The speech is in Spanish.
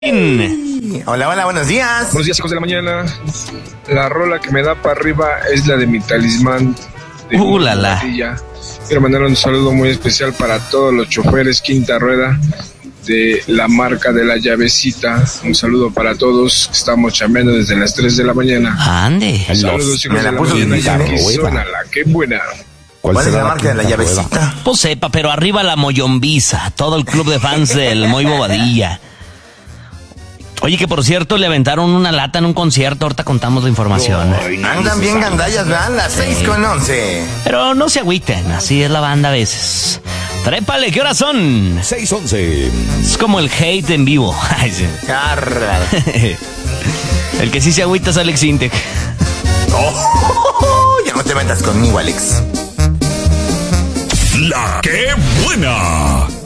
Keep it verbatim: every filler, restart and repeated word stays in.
Hola, hola, buenos días. Buenos días, hijos de la mañana. La rola que me da para arriba es la de mi talismán de Uh, la, la. Bobadilla. Quiero mandar un saludo muy especial para todos los choferes quinta rueda de la marca de la llavecita. Un saludo para todos. Estamos chambeando desde las tres de la mañana. Ande. Saludos, hijos me la de la puso mañana. difícil, Y aquí ¿eh? suena la que buena. ¿Cuál, ¿Cuál es la marca de la llavecita? Pues sepa, pero arriba la Moyombiza. Todo el club de fans del Moy Bobadilla. Oye, que por cierto le aventaron una lata en un concierto. Ahorita contamos la información. No, andan bien gandallas, ¿verdad? Las seis con once. Pero no se agüiten, así es la banda a veces. Trépale, ¿qué horas son? seis once. Es como el hate en vivo. Carral. El que sí se agüita es Alex Intec. Oh, ya no te metas conmigo, Alex. La que buena.